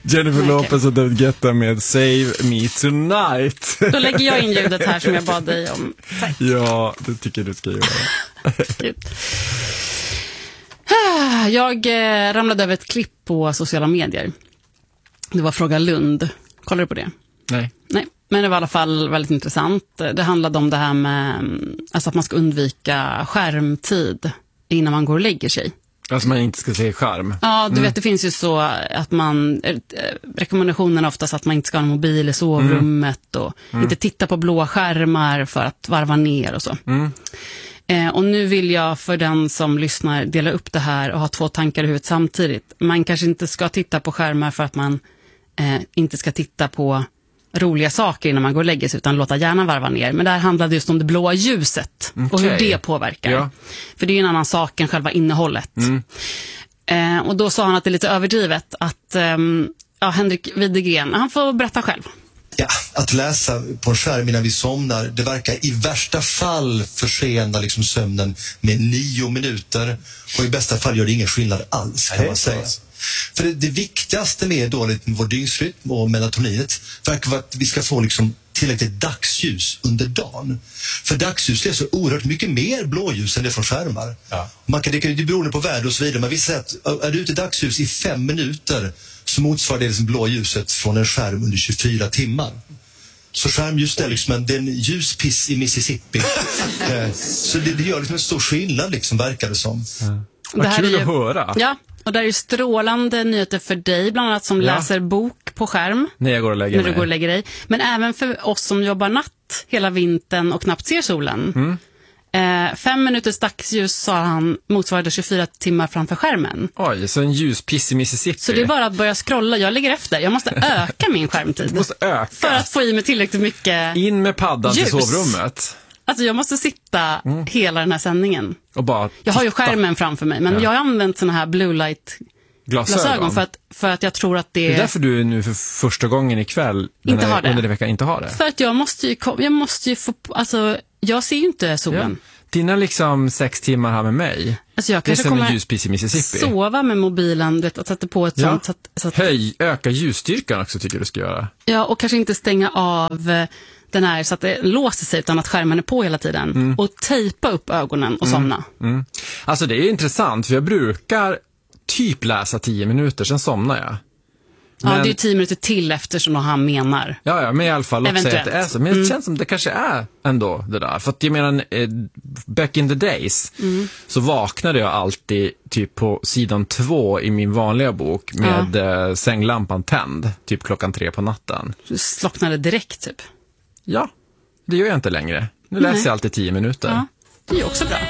Jennifer Lopez och David Guetta med Save Me Tonight. Då lägger jag in ljudet här som jag bad dig om. Tack. Ja, det tycker du ska göra. Jag ramlade över ett klipp på sociala medier. Det var Fråga Lund. Kollar du på det? Nej. Men det var i alla fall väldigt intressant. Det handlade om det här med alltså att man ska undvika skärmtid innan man går och lägger sig. Alltså man inte ska se skärm. Ja, du vet, det finns ju så att man, rekommendationen är oftast att man inte ska ha en mobil i sovrummet och inte titta på blåa skärmar för att varva ner och så. Och nu vill jag för den som lyssnar dela upp det här och ha 2 tankar i huvudet samtidigt. Man kanske inte ska titta på skärmar för att man inte ska titta på roliga saker innan man går och lägger sig, utan låta hjärnan varva ner. Men det här handlade just om det blåa ljuset och hur det påverkar. Ja. För det är ju en annan sak än själva innehållet. Och då sa han att det är lite överdrivet att Henrik Widegren, han får berätta själv. Ja, att läsa på en skärm innan vi somnar, det verkar i värsta fall försena liksom sömnen med 9 minuter och i bästa fall gör det ingen skillnad alls, kan man säga. För det viktigaste med vår dygnsrytm och melatoninet verkar vara att vi ska få liksom tillräckligt dagsljus under dagen. För dagsljus är så oerhört mycket mer blåljus än det från skärmar. Ja. Det beror på väder och så vidare, men vi säger att är du ute i dagsljus i 5 minuter så motsvarar det liksom blåljuset från en skärm under 24 timmar. Så skärmljus är liksom en ljuspiss i Mississippi. Så det gör liksom en stor skillnad liksom, verkar det som. Vad kul att höra. Ja, och där är strålande nyheter för dig, bland annat som läser bok på skärm. När jag går och lägger mig. När du går och lägger dig. Men även för oss som jobbar natt hela vintern och knappt ser solen. 5 minuters dagsljus, sa han, motsvarade 24 timmar framför skärmen. Oj, så en ljuspiss i Mississippi. Så det är bara att börja scrolla. Jag ligger efter. Jag måste öka min skärmtid. Du måste öka. För att få i mig tillräckligt mycket in med paddan ljus. Till sovrummet. Alltså jag måste sitta hela den här sändningen. Och bara jag har ju skärmen framför mig, men jag har använt såna här blue light glasögon för att jag tror att det är därför du nu för första gången ikväll under den veckan inte har det. För att jag måste ju få, alltså jag ser ju inte solen. Ja. Dina liksom 6 timmar här med mig. Alltså jag kanske kommer ljuspiss i Mississippi. Sova med mobilen, vet, och sätta på ett sånt så att öka ljusstyrkan också, tycker du ska göra. Ja, och kanske inte stänga av den här så att det låser sig, utan att skärmen är på hela tiden. Och tejpa upp ögonen och somna. Alltså det är intressant, för jag brukar typ läsa 10 minuter, sen somnar jag. Men, ja, det är 10 minuter till eftersom han menar. Ja, men i alla fall låt säga att det är så. Men det känns som det kanske är ändå det där. För att jag menar, back in the days så vaknade jag alltid typ på sidan 2 i min vanliga bok med sänglampan tänd, typ 3:00 på natten. Du slocknade direkt typ? Ja, det gör jag inte längre. Nu läser jag alltid 10 minuter. Ja, det är ju också bra.